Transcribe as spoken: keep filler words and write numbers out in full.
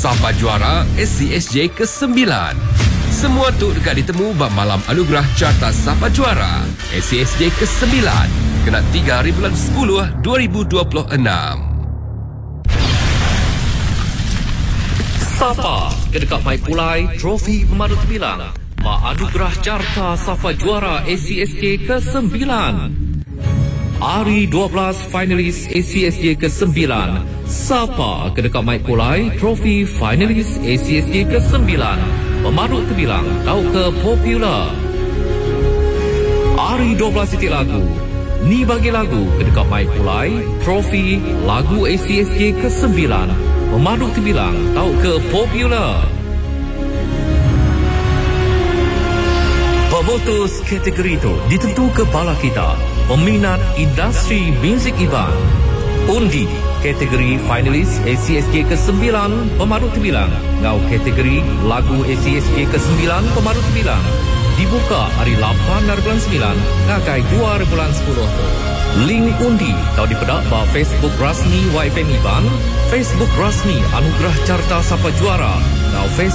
Sapa Juara S C S J kesembilan. Semua tu dekat ditemu bab malam anugerah Carta Sapa Juara S C S J kesembilan. Kena tiga hari bulan sepuluh dua ribu dua puluh enam. Sapa kedekat Mai Pulai, trofi pemadut bilang. Ma anugerah Carta Sapa Juara S C S J kesembilan. Hari dua belas finalis S C S J kesembilan. Sapa kedekat Mai Pulai, trofi finalis S C S J kesembilan. Pemadut terbilang, tahu ke popular. Hari dua belas titik lagu. Ni bagi lagu kedekat Mai Pulai, trofi lagu S C S J kesembilan. Pemadut terbilang, tahu ke popular. Pemutus kategori itu ditentu kepala kita, peminat industri muzik Iban. Undi kategori finalis S C S J kesembilan, pemadut terbilang. Ngau kategori lagu S C S J kesembilan, pemadut terbilang. Dibuka hari lapan dari bulan sembilan, ngakai dua hari bulan sepuluh. Link undi tahu dipedak ba Facebook rasmi Y F M Iban, Facebook rasmi Anugerah Carta Sapa Juara. Ngau Facebook